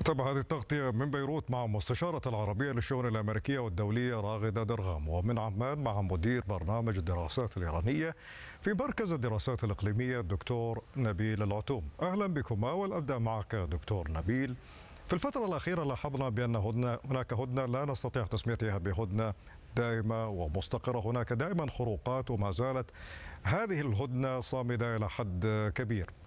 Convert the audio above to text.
تابع هذه التغطية من بيروت مع مستشارة العربية للشؤون الأمريكية والدولية راغدة درغام، ومن عمان مع مدير برنامج الدراسات الإيرانية في مركز الدراسات الإقليمية الدكتور نبيل العتوم. أهلا بكما، والأبدأ معك دكتور نبيل. في الفترة الأخيرة لاحظنا بأن هناك هدنة لا نستطيع تسميتها بهدنة دائمة ومستقرة، هناك دائما خروقات وما زالت هذه الهدنة صامدة إلى حد كبير.